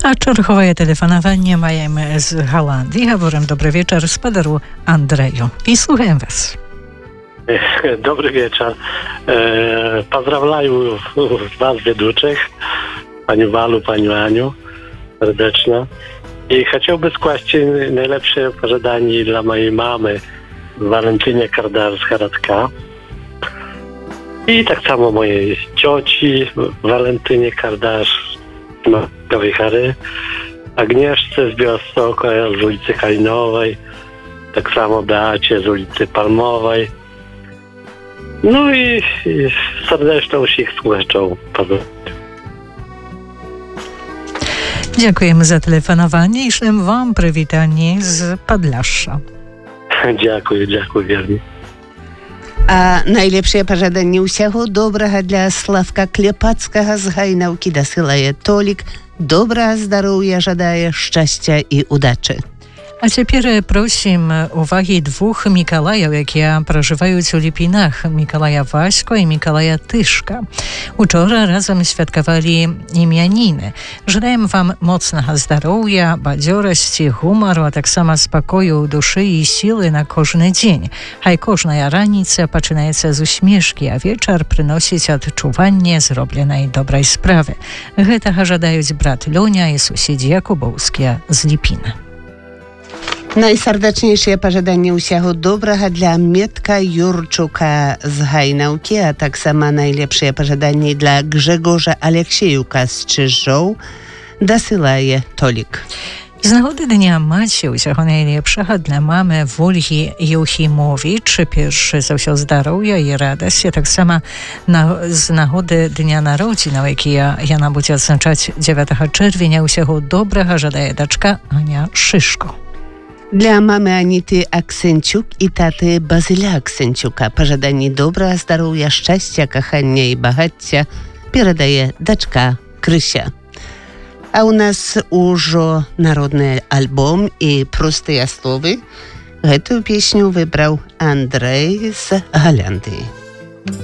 A czerwowe telefonowanie mamy z Holandii. Говорим dobry wieczór z padaru Andreju. I słucham was. Dobry wieczór. Pozdrawiam was wieduчих, panią Walu, panią Aniu, serdecznie. I chciałbym skłaść najlepsze pożądanie dla mojej mamy, Walentynie Kardar z Haradka. I tak samo mojej cioci, Walentynie Kardar z Kawichary, Agnieszce z Białegostoku, z ulicy Kalinowej, tak samo Beacie z ulicy Palmowej. No i serdecznie wszystkich słuchaczom pozdrawiam. Dziękujemy za telefonowanie i szlem wam przywitanie z Podlasza. Dziękuję wiernie. А найлепшае пажаданне ўсяго добрага для Славка Клепацкага з Гайнаўкі дасылае Толік. Добрага здароўя жадае, шчасця і удачы. A teraz prosimy uwagi dwóch Mikołajów, jakie przeżywają u Lipinach, Mikołaja Waśko i Mikołaja Tyszka. Wczoraj razem świadkowali imieniny. Życzę wam mocnego zdrowia, badziorości, humoru, a tak samo spokoju duszy i siły na każdy dzień. Haj każda ranica zaczynaється z uśmieszki, a wieczór przynosić odczuwanie zrobionej dobrej sprawy. Tego życzą brat Lunia i sąsiedzi Jakubowskie z Lipina. Найсардачнейшае пажаданне ўсяго добрага для Метка Юрчука з Гайнаўкі, а таксама найлепшыя пажаданні для Гжегожа Алексеюка з Чыжоў дасылае Толік. Z nagody Dnia Maci усяго najlepszego dla mamy Wolgi Juchimowicz, pierwszy za wszystko zdrowia i radość, a tak samo z nagody Dnia Narodzin, jaki Jana będzie odznaczać 9 czerwca, усяго dobrego żadaje daczka Ania Szyszko. Для мамы Аніты Аксенчук і таты Базыля Аксенчука пажаданні добрага здароўя, шчасця, кахання і багацця перадае дачка Крыся. А ў нас ужо народны альбом і простыя словы. Гэтую песню выбраў Андрэй з Галяндыі.